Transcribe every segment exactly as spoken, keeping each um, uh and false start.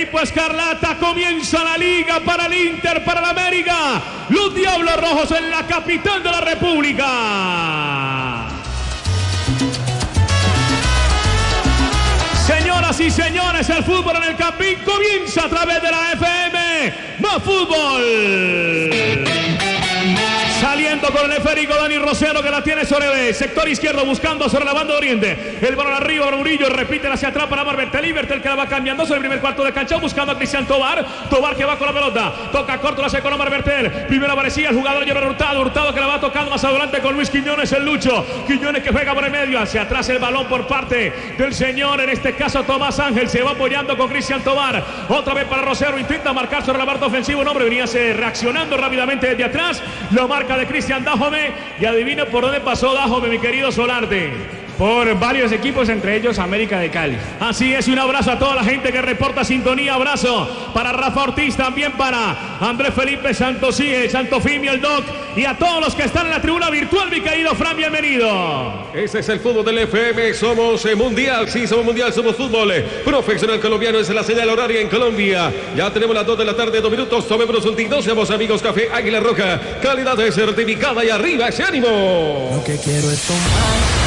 equipo escarlata. Comienza la liga para el Inter, para el América. Los Diablos Rojos en la capital de la República. Señoras y señores, el fútbol en el Campín comienza a través de la F M. Más fútbol. Saliendo con el esférico Dani Rosero, que la tiene sobre el sector izquierdo, buscando sobre la banda oriente. El balón arriba para Murillo, repite hacia atrás para Marbertel. Libertel, que la va cambiando sobre el primer cuarto de cancha, buscando a Cristian Tobar. Tobar que va con la pelota, toca corto, la hace con Marbertel. Primero aparecía el jugador Jordan Hurtado. Hurtado que la va tocando más adelante con Luis Quiñones, el Lucho. Quiñones que juega por el medio, hacia atrás el balón por parte del señor, en este caso Tomás Ángel. Se va apoyando con Cristian Tobar. Otra vez para Rosero, intenta marcar sobre la parte ofensiva. Un hombre venía reaccionando rápidamente desde atrás. Lo marca de Cristian Dajome, y adivina por dónde pasó Dajome, mi querido Solarte. Por varios equipos, entre ellos América de Cali. Así es, y un abrazo a toda la gente que reporta sintonía. Abrazo para Rafa Ortiz, también para Andrés Felipe Santosí, Santofimi, el Doc, y a todos los que están en la tribuna virtual, mi querido Fran, bienvenido. Ese es el fútbol del F M, somos eh, mundial, sí, somos mundial, somos fútbol eh, profesional colombiano, es la señal horaria en Colombia. Ya tenemos las dos de la tarde, dos minutos, tomémonos un tinto, seamos amigos, Café Águila Roja, calidad certificada, y arriba ese ánimo. Lo que quiero es tomar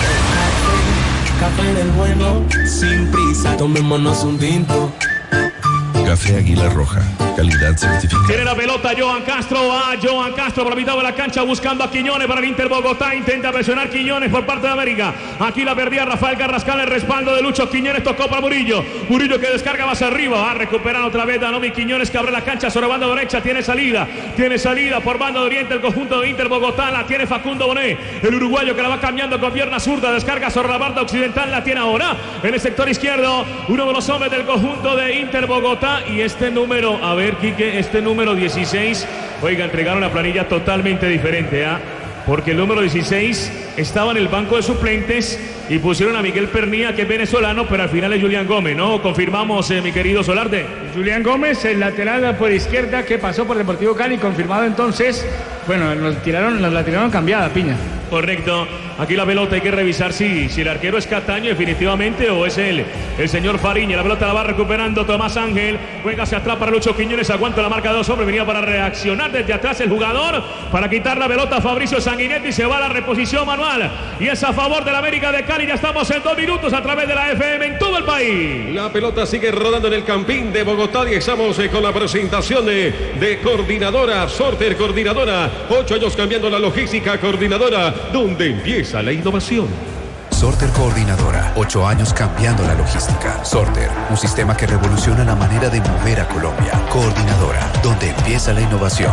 café del bueno, sin prisa, tomémonos un tinto. Café Águila Roja, calidad certificada. Tiene la pelota Johan Castro, va Johan Castro por la mitad de la cancha buscando a Quiñones para el Inter Bogotá. Intenta presionar Quiñones por parte de América. Aquí la perdía Rafael Carrascal, el respaldo de Lucho. Quiñones tocó para Murillo. Murillo que descarga más arriba, va a recuperar otra vez Danomi Quiñones, que abre la cancha sobre banda derecha. Tiene salida, tiene salida por banda de oriente el conjunto de Inter Bogotá. La tiene Facundo Bonet, el uruguayo, que la va cambiando con pierna zurda. Descarga sobre la banda occidental, la tiene ahora en el sector izquierdo uno de los hombres del conjunto de Inter Bogotá. Y este número, a ver, Quique, este número dieciséis, oiga, entregaron la planilla totalmente diferente, ¿ah? ¿eh? Porque el número dieciséis estaba en el banco de suplentes y pusieron a Miguel Pernía, que es venezolano, pero al final es Julián Gómez, ¿no? Confirmamos, eh, mi querido Solarte. Julián Gómez, el lateral por izquierda que pasó por Deportivo Cali, confirmado entonces. Bueno, nos tiraron, nos la tiraron cambiada, Piña. Correcto. Aquí la pelota hay que revisar si, si el arquero es Cataño definitivamente o es él, el señor Fariña. La pelota la va recuperando Tomás Ángel. Juega hacia atrás para Lucho Quiñones. Aguanta la marca de dos hombres. Venía para reaccionar desde atrás el jugador. Para quitar la pelota Fabricio Sanguinetti. Se va a la reposición manual. Y es a favor de la América de Cali. Ya estamos en dos minutos a través de la F M en todo el país. La pelota sigue rodando en el Campín de Bogotá. Y estamos eh, con la presentación de, de coordinadora, Sorter Coordinadora. Ocho años cambiando la logística, coordinadora, donde empieza la innovación. Sorter Coordinadora, ocho años cambiando la logística. Sorter, un sistema que revoluciona la manera de mover a Colombia. Coordinadora, donde empieza la innovación.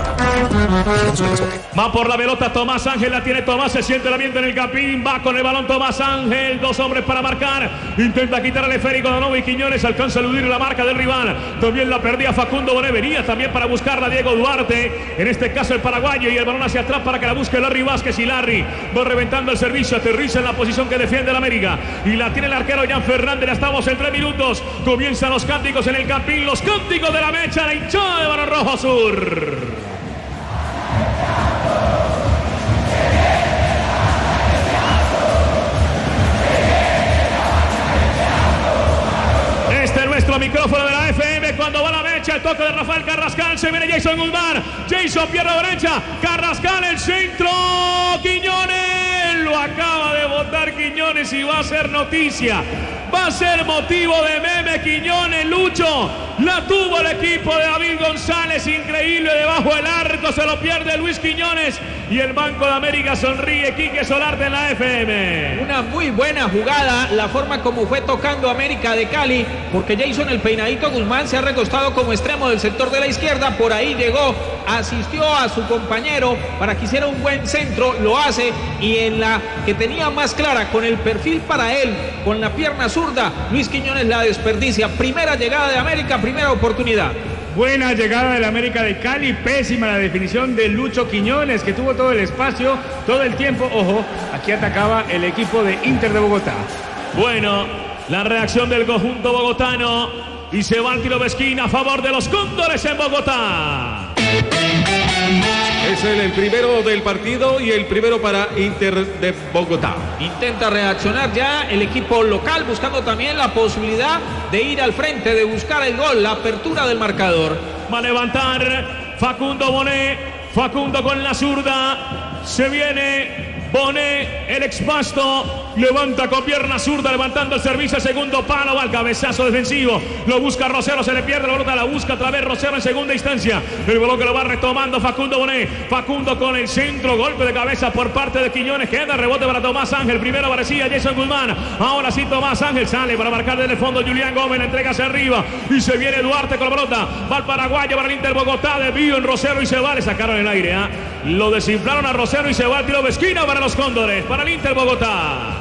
Va por la pelota Tomás Ángel, la tiene Tomás, se siente el ambiente en el Campín, va con el balón Tomás Ángel, dos hombres para marcar, intenta quitar el esférico de Danomi Quiñones, alcanza a eludir la marca del rival, también la perdía Facundo Bonet, venía también para buscarla Diego Duarte, en este caso el paraguayo, y el balón hacia atrás para que la busque Larry Vázquez, y Larry va reventando el servicio, aterriza en la posición que defiende el América, y la tiene el arquero Jan Fernández. Ya estamos en tres minutos, comienzan los cánticos en el Campín, los cánticos de la mecha, la hinchada de Barón Rojo Sur. Este es nuestro micrófono de la F M cuando va la mecha, el toque de Rafael Carrascal, se viene Jason Guzmán, Jason pierna derecha, Carrascal el centro, Quiñones, lo acaba de botar Quiñones y va a ser noticia, va a ser motivo de meme Quiñones, Lucho, la tuvo el equipo de David González, increíble, debajo del arco se lo pierde Luis Quiñones y el Banco de América sonríe. Quique Solarte en la F M. Una muy buena jugada, la forma como fue tocando América de Cali, porque Jason el peinadito Guzmán se ha recostado como extremo del sector de la izquierda, por ahí llegó, asistió a su compañero para que hiciera un buen centro, lo hace, y en la que tenía más clara, con el perfil para él, con la pierna zurda, Luis Quiñones la desperdicia. Primera llegada de América, primera oportunidad. Buena llegada del América de Cali, pésima la definición de Lucho Quiñones, que tuvo todo el espacio, todo el tiempo. Ojo, aquí atacaba el equipo de Inter de Bogotá. Bueno, la reacción del conjunto bogotano, y se va al tiro de esquina a favor de los Cóndores en Bogotá. Es el, el primero del partido y el primero para Inter de Bogotá. Intenta reaccionar ya el equipo local, buscando también la posibilidad de ir al frente, de buscar el gol, la apertura del marcador. Va a levantar Facundo Bonet. Facundo con la zurda. Se viene Bonet, el expasto. Levanta con pierna zurda, levantando el servicio al segundo palo. Va al cabezazo defensivo. Lo busca Rosero, se le pierde la pelota. La busca otra vez Rosero en segunda instancia. El balón que lo va retomando Facundo Bonet. Facundo con el centro. Golpe de cabeza por parte de Quiñones. Queda rebote para Tomás Ángel. Primero aparecía Jason Guzmán. Ahora sí Tomás Ángel sale para marcar desde el fondo. Julián Gómez la entrega hacia arriba. Y se viene Duarte con la pelota. Va al paraguayo para el Inter Bogotá. Desvío en Rosero y se va. Le sacaron el aire. ¿eh? Lo desinflaron a Rosero y se va al tiro de esquina para los Cóndores. Para el Inter Bogotá.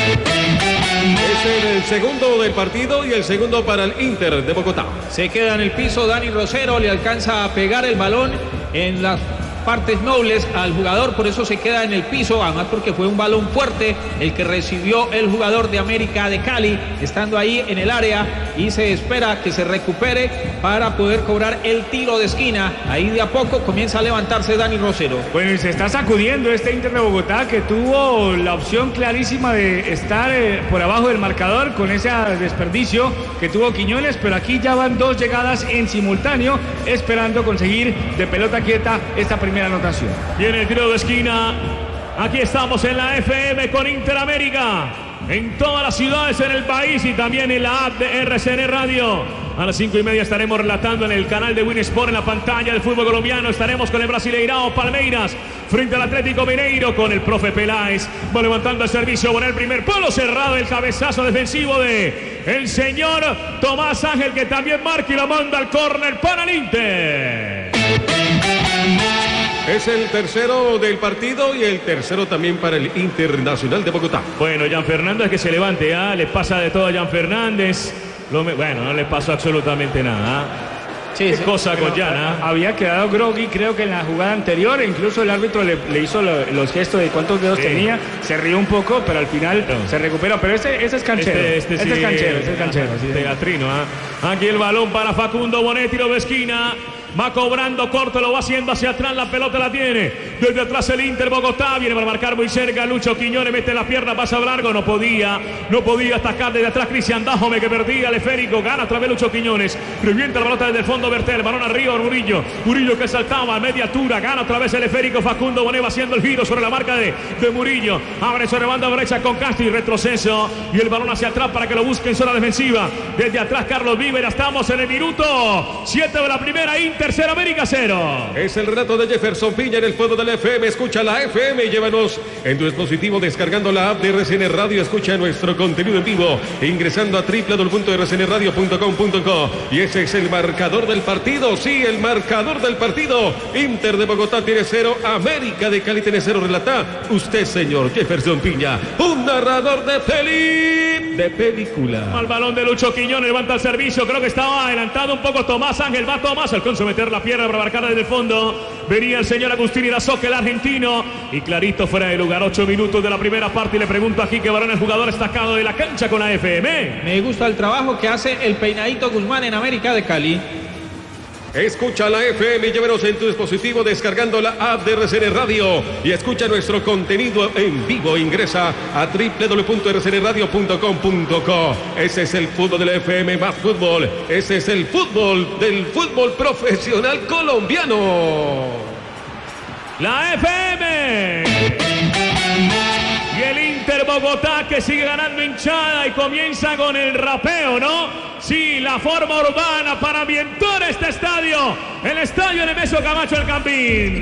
Es el segundo del partido y el segundo para el Inter de Bogotá. Se queda en el piso Dani Rosero, le alcanza a pegar el balón en las partes nobles al jugador, por eso se queda en el piso, además porque fue un balón fuerte el que recibió el jugador de América de Cali, estando ahí en el área, y se espera que se recupere para poder cobrar el tiro de esquina. Ahí de a poco comienza a levantarse Dani Rosero. Bueno, y se está sacudiendo este Inter de Bogotá, que tuvo la opción clarísima de estar eh, por abajo del marcador con ese desperdicio que tuvo Quiñones, pero aquí ya van dos llegadas en simultáneo, esperando conseguir de pelota quieta esta primera primera anotación. Viene el tiro de esquina. Aquí estamos en la F M con Interamérica. En todas las ciudades en el país y también en la app de R C N Radio. A las cinco y media estaremos relatando en el canal de Win Sport en la pantalla del fútbol colombiano. Estaremos con el Brasileirao Palmeiras frente al Atlético Mineiro con el profe Peláez. Va levantando el servicio con el primer palo cerrado. El cabezazo defensivo de el señor Tomás Ángel, que también marca y lo manda al córner para el Inter. Es el tercero del partido y el tercero también para el Internacional de Bogotá. Bueno, Jan Fernández que se levante, ¿ah? Le pasa de todo a Jan Fernández. Lo me... Bueno, no le pasó absolutamente nada. ¿ah? Sí, Qué sí, cosa con Jan, ¿ah? Había quedado groggy, creo que en la jugada anterior, incluso el árbitro le, le hizo lo, los gestos de cuántos dedos sí. tenía, se rió un poco, pero al final no. se recuperó. Pero ese, ese es canchero. Este, este, este sí, es canchero, este es canchero. Sí, teatrino, ¿ah? Aquí el balón para Facundo Bonet, tiro de esquina. Va cobrando corto, lo va haciendo hacia atrás, la pelota la tiene. Desde atrás el Inter Bogotá, viene para marcar muy cerca. Lucho Quiñones mete la pierna, pasa largo, no podía, no podía atacar desde atrás Cristian Dajome, que perdía el esférico, gana otra vez Lucho Quiñones. Revienta la pelota desde el fondo, Bertel, balón arriba, Murillo. Murillo que saltaba a media altura, gana otra vez el esférico. Facundo Bonet va haciendo el giro sobre la marca de, de Murillo. Abre sobre banda derecha con Castro y retroceso. Y el balón hacia atrás para que lo busque en zona defensiva. Desde atrás Carlos Vivera, estamos en el minuto siete de la primera. Inter Tercera América cero. Es el relato de Jefferson Piña en el fondo de la F M. Escucha la F M y llévanos en tu dispositivo descargando la app de R C N Radio. Escucha nuestro contenido en vivo ingresando a doble u doble u doble u punto r c n radio punto com punto co. Y ese es el marcador del partido. Sí, el marcador del partido. Inter de Bogotá tiene cero. América de Cali tiene cero. Relata usted, señor Jefferson Piña, un narrador de peli, de película. Al balón de Lucho Quiñones, levanta el servicio. Creo que estaba adelantado un poco Tomás Ángel. Va Tomás, alcanza a meter la pierna para marcar desde el fondo. Venía el señor Agustín Irazoque, el argentino. Y clarito fuera de lugar. Ocho minutos de la primera parte. Y le pregunto aquí que varón el jugador destacado de la cancha con la F M. Me gusta el trabajo que hace el peinadito Guzmán en América de Cali. Escucha la F M y llévenos en tu dispositivo descargando la app de R C N Radio y escucha nuestro contenido en vivo. Ingresa a doble u doble u doble u punto r c n radio punto com punto co. Ese es el fútbol de la F M más fútbol. Ese es el fútbol del fútbol profesional colombiano. La F M. Y el Inter Bogotá que sigue ganando hinchada y comienza con el rapeo, ¿no? Sí, la forma urbana para ambientar este estadio. El estadio Nemesio Camacho El Campín.